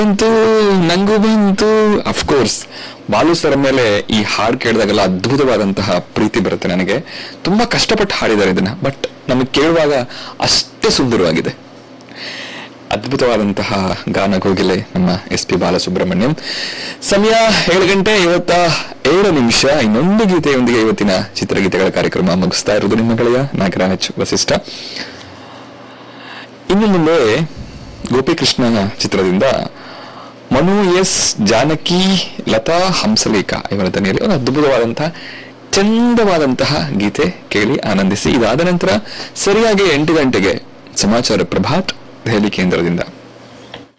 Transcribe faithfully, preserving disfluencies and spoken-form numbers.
ಅಂತೂ ನಂಗೂ ಬಂತು. ಅಫ್ಕೋರ್ಸ್ ಬಾಲು ಸರ್ ಮೇಲೆ ಈ ಹಾಡು ಕೇಳಿದಾಗೆಲ್ಲ ಅದ್ಭುತವಾದಂತಹ ಪ್ರೀತಿ ಬರುತ್ತೆ ನನಗೆ. ತುಂಬಾ ಕಷ್ಟಪಟ್ಟು ಹಾಡಿದ್ದಾರೆ ಇದನ್ನ, ಬಟ್ ನಮಗೆ ಕೇಳುವಾಗ ಅಷ್ಟೇ ಸುಂದರವಾಗಿದೆ. ಅದ್ಭುತವಾದಂತಹ ಗಾನ ಕೋಗಿಲೆ ನಮ್ಮ ಎಸ್ ಪಿ ಬಾಲಸುಬ್ರಹ್ಮಣ್ಯಂ. ಸಮಯ ಏಳು ಗಂಟೆ ಇವತ್ತ ಏಳು ನಿಮಿಷ. ಇನ್ನೊಂದು ಗೀತೆಯೊಂದಿಗೆ ಇವತ್ತಿನ ಚಿತ್ರಗೀತೆಗಳ ಕಾರ್ಯಕ್ರಮ ಮುಗಿಸ್ತಾ ಇರೋದು ನಿಮ್ಮ ಗೆಳೆಯ ನಾಗರಾಜ್ ವಸಿಷ್ಠ. ಇನ್ನು ಮುಂದೆ ಗೋಪಿಕೃಷ್ಣ ಚಿತ್ರದಿಂದ ಮನು ಎಸ್ ಜಾನಕಿ ಲತಾ ಹಂಸಲೇಖ ಇವರ ದನಿಯಲ್ಲಿ ಒಂದು ಅದ್ಭುತವಾದಂತಹ ಚಂದವಾದಂತಹ ಗೀತೆ ಕೇಳಿ ಆನಂದಿಸಿ. ಇದಾದ ನಂತರ ಸರಿಯಾಗಿ ಎಂಟು ಗಂಟೆಗೆ ಸಮಾಚಾರ ಪ್ರಭಾತ್ ದೆಹಲಿ ಕೇಂದ್ರದಿಂದ.